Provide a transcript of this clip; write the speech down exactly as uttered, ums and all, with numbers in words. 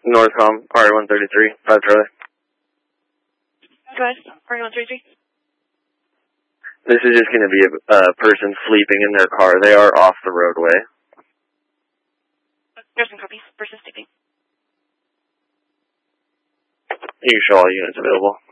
Northcom, R one thirty-three, five Charlie. Go ahead, R one thirty-three. This is just going to be a uh, person sleeping in their car. They are off the roadway. There's some copies. Person sleeping. You can show all units available.